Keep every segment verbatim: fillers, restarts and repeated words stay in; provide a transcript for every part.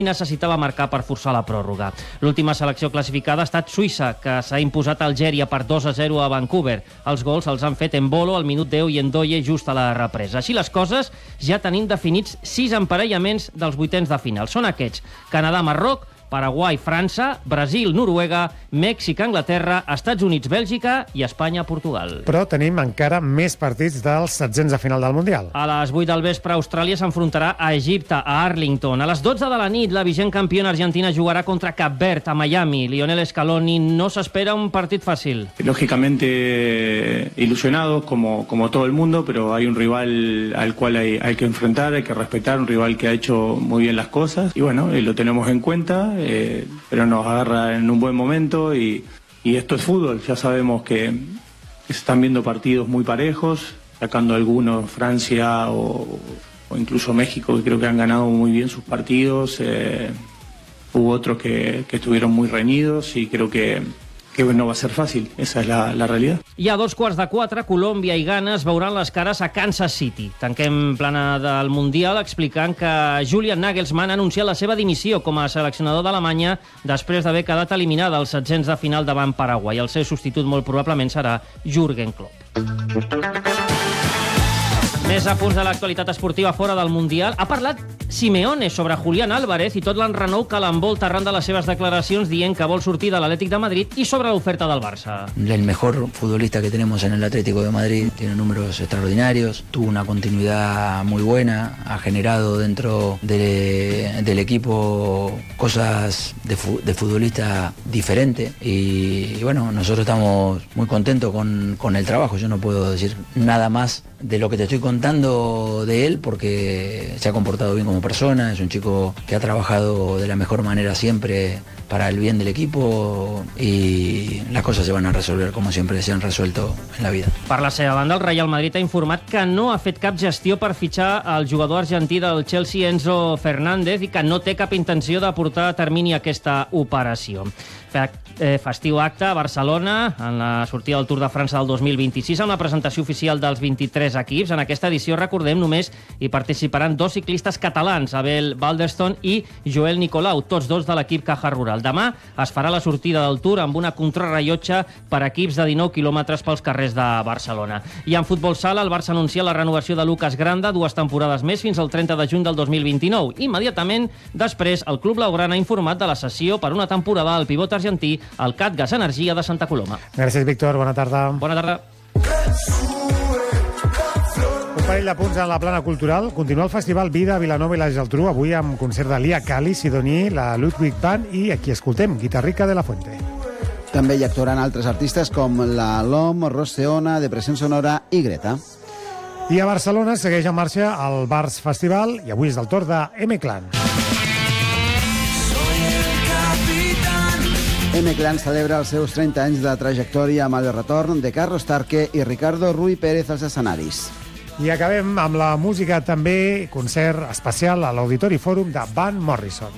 necessitava marcar per forçar la pròrroga. L'última selecció classificada ha estat Suïssa, que s'ha imposat a Algèria per dos a zero a Vancouver. Els gols els han fet Embolo al minut deu i Ndoye just a la represa. Així les coses, ja tenim definits sis emparellaments dels vuitens de final. Són aquests: Canadà, Marroc, Paraguai, França, Brasil, Noruega, Mèxic, Anglaterra, Estats Units, Bèlgica i Espanya, Portugal. Però tenim encara més partits dels setzents de final del Mundial. A les vuit del vespre, Austràlia s'enfrontarà a Egipte, a Arlington. A les dotze de la nit, la vigent campiona argentina jugarà contra Cap Verd, a Miami. Lionel Scaloni no s'espera un partit fàcil. Lógicamente ilusionados, como, como todo el mundo, pero hay un rival al cual hay, hay que enfrentar, hay que respetar, un rival que ha hecho muy bien las cosas. Y bueno, lo tenemos en cuenta. Eh, pero nos agarra en un buen momento y, y esto es fútbol. Ya sabemos que, que se están viendo partidos muy parejos, sacando algunos Francia o, o incluso México, que creo que han ganado muy bien sus partidos. Eh, hubo otros que, que estuvieron muy reñidos y creo que que no va a ser fàcil, esa és la, la realitat. I a dos quarts de quatre, Colòmbia i Ghana es veuran les cares a Kansas City. Tanquem plana del Mundial explicant que Julian Nagelsmann ha anunciat la seva dimissió com a seleccionador d'Alemanya després d'haver quedat eliminada als setzents de final davant Paraguai. El seu substitut molt probablement serà Jürgen Klopp. Més a punts de l'actualitat esportiva fora del Mundial. Ha parlat Simeone sobre Julián Álvarez i tot l'enrenou que l'envolta arran de les seves declaracions dient que vol sortir de l'Atlètic de Madrid i sobre l'oferta del Barça. El mejor futbolista que tenemos en el Atlético de Madrid, tiene números extraordinarios, tuvo una continuidad muy buena, ha generado dentro de, del equipo cosas de, de futbolista diferente y, y bueno, nosotros estamos muy contentos con, con el trabajo. Yo no puedo decir nada más de lo que te estoy contando de él porque se ha comportado bien como persona, es un chico que ha trabajado de la mejor manera siempre para el bien del equipo y las cosas se van a resolver como siempre se han resuelto en la vida. Per la seva banda, el Real Madrid ha informat que no ha fet cap gestió per fitxar el jugador argentí del Chelsea, Enzo Fernández, i que no té cap intenció de portar a termini aquesta operació. Festiu acte a Barcelona en la sortida del Tour de França del dos mil vint-i-sis amb la presentació oficial dels vint-i-tres equips. En aquesta edició, recordem, només hi participaran dos ciclistes catalans, Abel Balderston i Joel Nicolau, tots dos de l'equip Caja Rural. Demà es farà la sortida del Tour amb una contrarrellotge per equips de dinou quilòmetres pels carrers de Barcelona. I en futbol sala, el Barça anuncia la renovació de Lucas Granda, dues temporades més fins al trenta de juny del dos mil vint-i-nou. Immediatament després, el club blaugrana ha informat de la cessió per una temporada al pivot argentí al C A T Gas Energia de Santa Coloma. Gràcies, Víctor. Bona tarda. Bona tarda. Un parell de punts en la plana cultural. Continua el Festival Vida a Vilanova i la Geltrú, avui amb concert de Lia Cali, Sidoní, la Ludwig Band i aquí escoltem Guitarrica de la Fuente. També hi actuaran altres artistes com la L O M, Roseona, Depressió Sonora i Greta. I a Barcelona segueix en marxa el Bars Festival i avui és el torn de M-Clan. M-Clan celebra els seus trenta anys de trajectòria amb el retorn de Carlos Tarque i Ricardo Ruy Pérez als escenaris. I acabem amb la música també, concert especial a l'Auditori Fòrum de Van Morrison.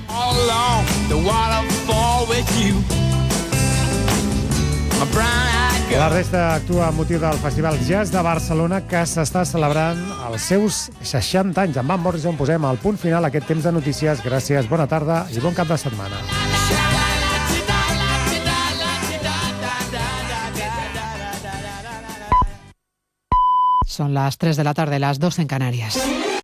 La resta actua amb motiu del Festival Jazz de Barcelona que s'està celebrant els seus seixanta anys. Amb Van Morrison posem el punt final a aquest temps de notícies. Gràcies, bona tarda i bon cap de setmana. Son las tres de la tarde, las dos en Canarias.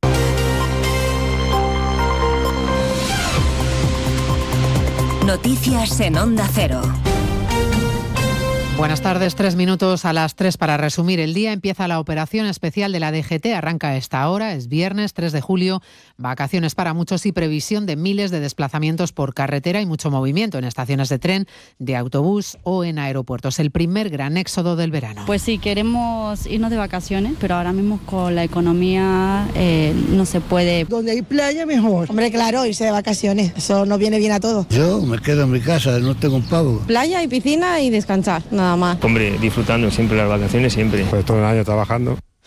Noticias en Onda Cero. Buenas tardes, tres minutos a las tres para resumir el día. Empieza la operación especial de la D G T, arranca a esta hora, es viernes tres de julio, vacaciones para muchos y previsión de miles de desplazamientos por carretera y mucho movimiento en estaciones de tren, de autobús o en aeropuertos. El primer gran éxodo del verano. Pues sí, queremos irnos de vacaciones, pero ahora mismo con la economía eh, no se puede. Donde hay playa mejor. Hombre, claro, irse de vacaciones, eso nos viene bien a todos. Yo me quedo en mi casa, no tengo un pavo. Playa y piscina y descansar, nada más. Hombre, disfrutando siempre las vacaciones, siempre. Pues todo el año trabajando.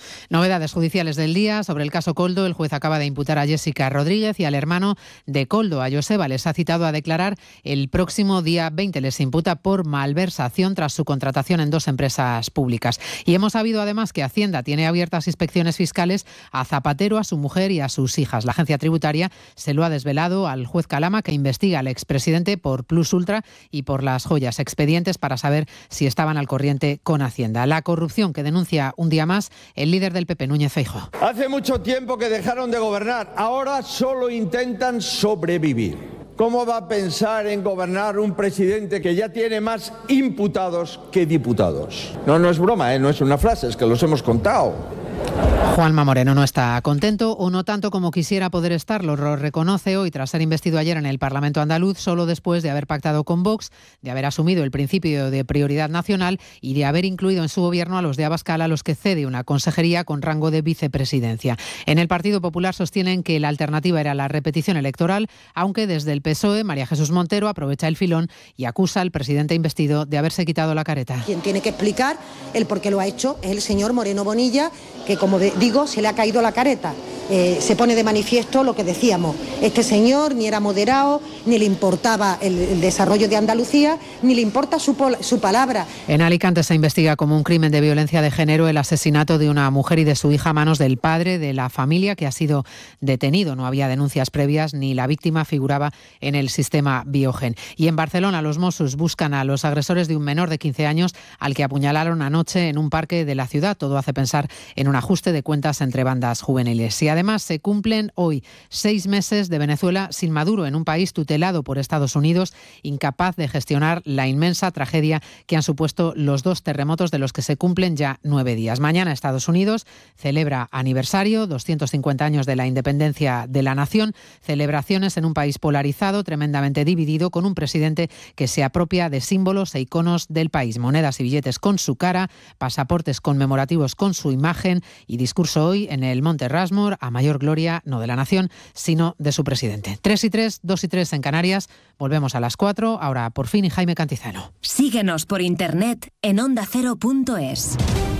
Novedades judiciales del día. Sobre el caso Koldo, el juez acaba de imputar a Jessica Rodríguez y al hermano de Koldo, a Joseba. Les ha citado a declarar el próximo día veinte. Les imputa por malversación tras su contratación en dos empresas públicas. Y hemos sabido además que Hacienda tiene abiertas inspecciones fiscales a Zapatero, a su mujer y a sus hijas. La agencia tributaria se lo ha desvelado al juez Calama, que investiga al expresidente por Plus Ultra y por las joyas, expedientes para saber si estaban al corriente con Hacienda. La corrupción que denuncia un día más el líder del P P, Núñez Feijóo. Hace mucho tiempo que dejaron de gobernar, ahora solo intentan sobrevivir. ¿Cómo va a pensar en gobernar un presidente que ya tiene más imputados que diputados? No, no es broma, ¿eh? No es una frase, es que los hemos contado. Juanma Moreno no está contento, o no tanto como quisiera poder estarlo. Lo reconoce hoy tras ser investido ayer en el Parlamento andaluz, solo después de haber pactado con Vox, de haber asumido el principio de prioridad nacional y de haber incluido en su gobierno a los de Abascal, a los que cede una consejería con rango de vicepresidencia. En el Partido Popular sostienen que la alternativa era la repetición electoral, aunque desde el P S O E, María Jesús Montero aprovecha el filón y acusa al presidente investido de haberse quitado la careta. Quien tiene que explicar el por qué lo ha hecho es el señor Moreno Bonilla, que, como digo, se le ha caído la careta. Eh, se pone de manifiesto lo que decíamos. Este señor ni era moderado, ni le importaba el, el desarrollo de Andalucía, ni le importa su, su palabra. En Alicante se investiga como un crimen de violencia de género el asesinato de una mujer y de su hija a manos del padre de la familia, que ha sido detenido. No había denuncias previas ni la víctima figuraba en el sistema Biogen. Y en Barcelona los Mossos buscan a los agresores de un menor de quince años al que apuñalaron anoche en un parque de la ciudad. Todo hace pensar en un ajuste de cuentas entre bandas juveniles. Y además se cumplen hoy seis meses de Venezuela sin Maduro, en un país tutelado por Estados Unidos, incapaz de gestionar la inmensa tragedia que han supuesto los dos terremotos de los que se cumplen ya nueve días. Mañana Estados Unidos celebra aniversario, doscientos cincuenta años de la independencia de la nación, celebraciones en un país polarizado, tremendamente dividido, con un presidente que se apropia de símbolos e iconos del país, monedas y billetes con su cara, pasaportes conmemorativos con su imagen y discurso hoy en el Monte Rushmore, a mayor gloria no de la nación, sino de su presidente. Tres y tres, dos y tres en Canarias. Volvemos a las cuatro. Ahora por fin y Jaime Cantizano. Síguenos por internet en onda cero punto es.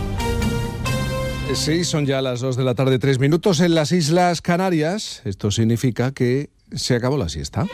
Sí, son ya las dos de la tarde, tres minutos en las Islas Canarias. Esto significa que se acabó la siesta.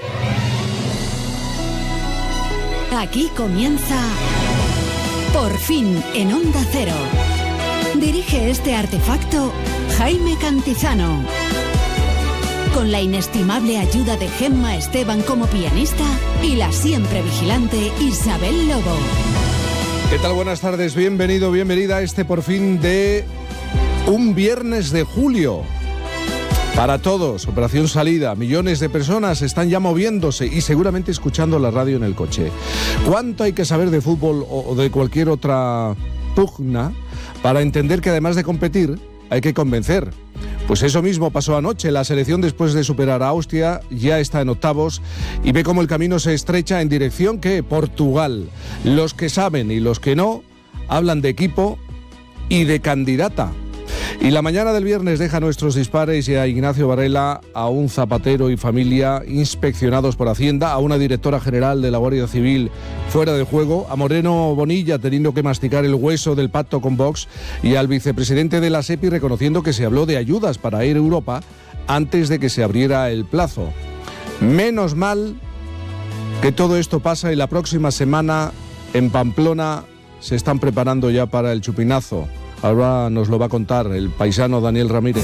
Aquí comienza Por fin en Onda Cero. Dirige este artefacto Jaime Cantizano, con la inestimable ayuda de Gemma Esteban como pianista y la siempre vigilante Isabel Lobo. ¿Qué tal? Buenas tardes, bienvenido, bienvenida a este Por fin de un viernes de julio. Para todos, operación salida, millones de personas están ya moviéndose y seguramente escuchando la radio en el coche. ¿Cuánto hay que saber de fútbol o de cualquier otra pugna para entender que además de competir hay que convencer? Pues eso mismo pasó anoche. La selección, después de superar a Austria, ya está en octavos y ve cómo el camino se estrecha en dirección que Portugal. Los que saben y los que no hablan de equipo y de candidata. Y la mañana del viernes deja a nuestros dispares y a Ignacio Varela, a un Zapatero y familia inspeccionados por Hacienda, a una directora general de la Guardia Civil fuera de juego, a Moreno Bonilla teniendo que masticar el hueso del pacto con Vox y al vicepresidente de la SEPI reconociendo que se habló de ayudas para ir a Europa antes de que se abriera el plazo. Menos mal que todo esto pasa y la próxima semana en Pamplona se están preparando ya para el chupinazo. Ahora nos lo va a contar el paisano Daniel Ramírez.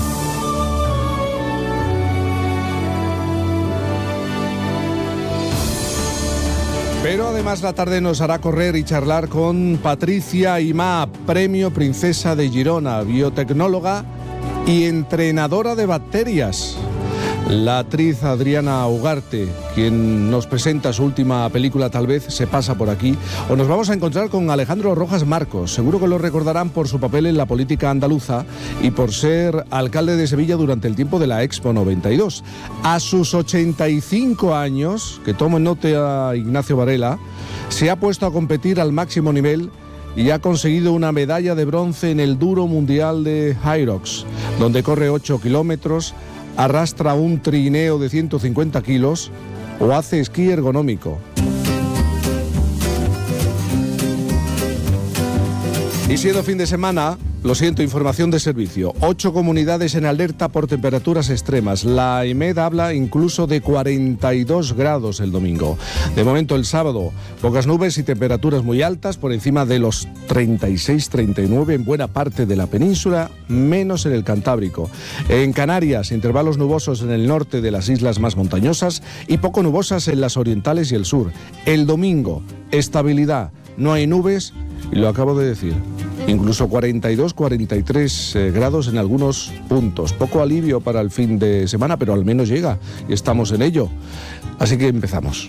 Pero además la tarde nos hará correr y charlar con Patricia Imá, premio Princesa de Girona, biotecnóloga y entrenadora de bacterias. La actriz Adriana Ugarte, quien nos presenta su última película, tal vez se pasa por aquí. O nos vamos a encontrar con Alejandro Rojas Marcos. Seguro que lo recordarán por su papel en la política andaluza y por ser alcalde de Sevilla durante el tiempo de la Expo noventa y dos. A sus ochenta y cinco años, que tomo en nota a Ignacio Varela, se ha puesto a competir al máximo nivel y ha conseguido una medalla de bronce en el Duro Mundial de Hyrox, donde corre ocho kilómetros, arrastra un trineo de ciento cincuenta kilos o hace esquí ergonómico. Y siendo fin de semana, Lo siento, información de servicio. Ocho comunidades en alerta por temperaturas extremas. La EMED habla incluso de cuarenta y dos grados el domingo. De momento, el sábado, pocas nubes y temperaturas muy altas, por encima de los treinta y seis, treinta y nueve en buena parte de la península, menos en el Cantábrico. En Canarias, intervalos nubosos en el norte de las islas más montañosas y poco nubosas en las orientales y el sur. El domingo, estabilidad, no hay nubes, y lo acabo de decir. Incluso cuarenta y dos, cuarenta y tres eh, grados en algunos puntos. Poco alivio para el fin de semana, pero al menos llega y estamos en ello. Así que empezamos.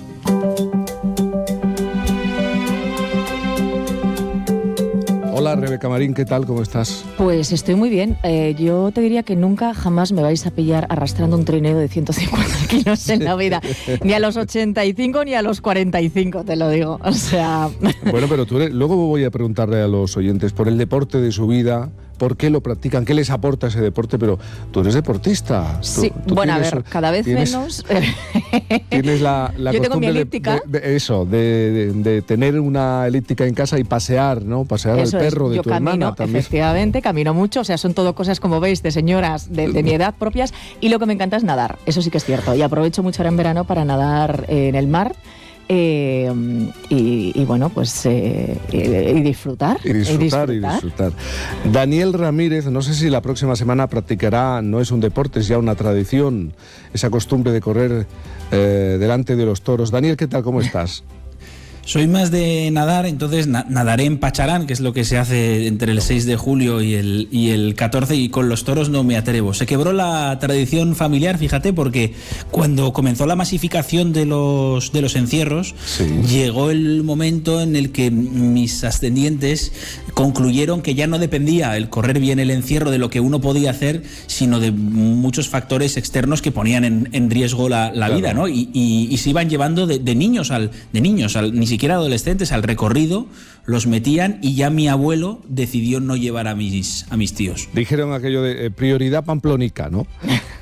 Hola, Rebeca Marín, ¿qué tal? ¿Cómo estás? Pues estoy muy bien. Eh, yo te diría que nunca jamás me vais a pillar arrastrando un trineo de ciento cincuenta kilos en la vida. Ni a los ochenta y cinco ni a los cuarenta y cinco, te lo digo. O sea... Bueno, pero tú eres... luego voy a preguntarle a los oyentes por el deporte de su vida, por qué lo practican, qué les aporta ese deporte, pero tú eres deportista. Sí, tú, tú bueno, tienes, a ver, cada vez tienes, menos. Tienes la, la Yo tengo mi elíptica. De, de, de eso, de, de, de tener una elíptica en casa y pasear, ¿no? Pasear eso al perro es. de Yo tu camino, hermana también. Efectivamente, camino mucho, o sea, son todo cosas, como veis, de señoras de, de mi edad propias, y lo que me encanta es nadar, eso sí que es cierto, y aprovecho mucho ahora en verano para nadar eh, en el mar. Eh, y, y bueno, pues eh, y, y disfrutar. Y disfrutar, y disfrutar. Y disfrutar. Daniel Ramírez, no sé si la próxima semana practicará, no es un deporte, es ya una tradición, esa costumbre de correr eh, delante de los toros. Daniel, ¿qué tal? ¿Cómo estás? Soy más de nadar, entonces na- nadaré en Pacharán, que es lo que se hace entre el seis de julio y el, y el catorce, y con los toros no me atrevo. Se quebró la tradición familiar, fíjate, porque cuando comenzó la masificación de los, de los encierros, sí. llegó el momento en el que mis ascendientes concluyeron que ya no dependía el correr bien el encierro de lo que uno podía hacer, sino de muchos factores externos que ponían en, en riesgo la, la claro. vida, ¿no? Y, y, y se iban llevando de, de niños al, de niños al, ni siquiera adolescentes al recorrido, los metían, y ya mi abuelo decidió no llevar a mis, a mis tíos. Dijeron aquello de eh, prioridad pamplónica, ¿no?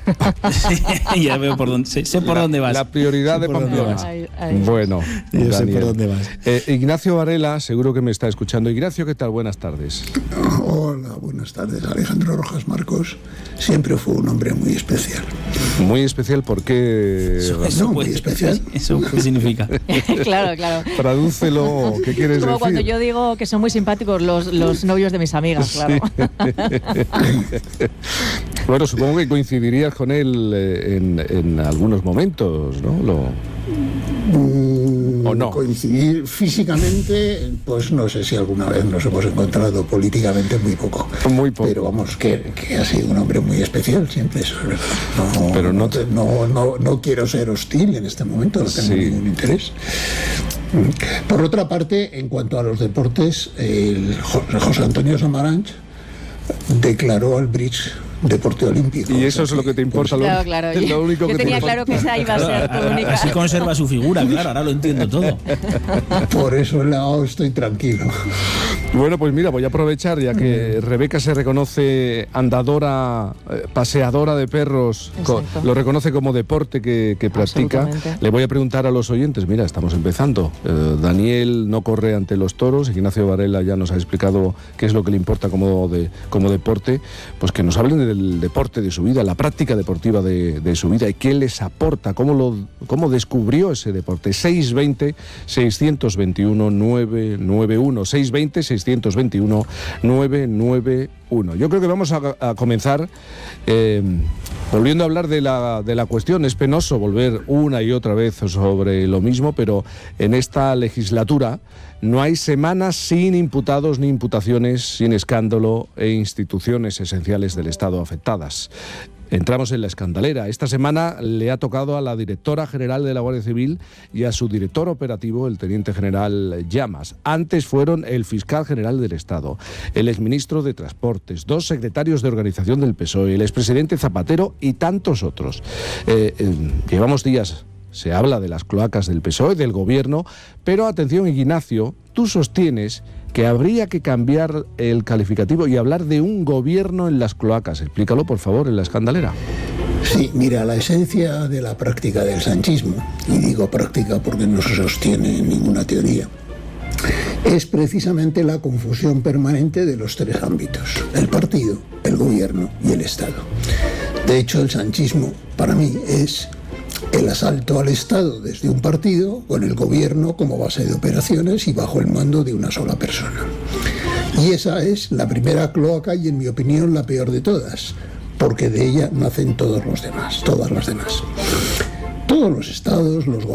Sí, ya veo por dónde, sé, sé por la, dónde vas. La prioridad de Pamplona. Ay, ay. Bueno, yo Daniel. sé por dónde vas. Eh, Ignacio Varela, seguro que me está escuchando. Ignacio, ¿qué tal? Buenas tardes. Hola, buenas tardes. Alejandro Rojas Marcos siempre fue un hombre muy especial. Muy especial, ¿por qué? Eso, eso no, muy puede, especial. ¿Eso qué significa? Claro, claro. Tradúcelo, ¿qué quieres es como decir? Cuando yo digo que son muy simpáticos los, los novios de mis amigas, claro. Sí. Bueno, supongo que coincidirías con él en, en algunos momentos, ¿no? Lo... Mm, ¿O no? Coincidir físicamente, pues no sé si alguna vez nos hemos encontrado, políticamente muy poco. Muy poco. Pero vamos, que, que ha sido un hombre muy especial siempre. Eso, no, Pero no, te... no, no, no quiero ser hostil en este momento, no tengo sí. ningún interés. Por otra parte, en cuanto a los deportes, el José Antonio Samaranch declaró al bridge deporte olímpico. Y eso es lo que te importa. Pues, claro, claro. Es lo único yo que tenía te claro que esa iba a ser tu única. Así conserva su figura, claro, ahora lo entiendo todo. Por eso no, estoy tranquilo. Bueno, pues mira, voy a aprovechar, ya que Rebeca se reconoce andadora, eh, paseadora de perros, co- lo reconoce como deporte que, que practica. Le voy a preguntar a los oyentes, mira, estamos empezando. Eh, Daniel no corre ante los toros, Ignacio Varela ya nos ha explicado qué es lo que le importa como, de, como deporte, pues que nos hablen del deporte de su vida, la práctica deportiva de, de su vida y qué les aporta, cómo, lo, cómo descubrió ese deporte. seis veinte, seiscientos veintiuno, nueve nueve uno, seis veinte, seiscientos veintiuno, nueve nueve uno. Yo creo que vamos a, a comenzar eh, volviendo a hablar de la, de la cuestión. Es penoso volver una y otra vez sobre lo mismo, pero en esta legislatura no hay semanas sin imputados ni imputaciones, sin escándalo e instituciones esenciales del Estado afectadas. Entramos en la escandalera. Esta semana le ha tocado a la directora general de la Guardia Civil y a su director operativo, el teniente general Llamas. Antes fueron el fiscal general del Estado, el exministro de Transportes, dos secretarios de organización del P S O E, el expresidente Zapatero y tantos otros. Eh, eh, llevamos días... Se habla de las cloacas del P S O E, del gobierno, pero atención, Ignacio, tú sostienes que habría que cambiar el calificativo y hablar de un gobierno en las cloacas. Explícalo, por favor, en la escandalera. Sí, mira, la esencia de la práctica del sanchismo, y digo práctica porque no se sostiene en ninguna teoría, es precisamente la confusión permanente de los tres ámbitos: el partido, el gobierno y el Estado. De hecho, el sanchismo para mí es el asalto al Estado desde un partido, con el gobierno como base de operaciones y bajo el mando de una sola persona. Y esa es la primera cloaca y, en mi opinión, la peor de todas, porque de ella nacen todos los demás, todas las demás. Todos los estados, los gobiernos,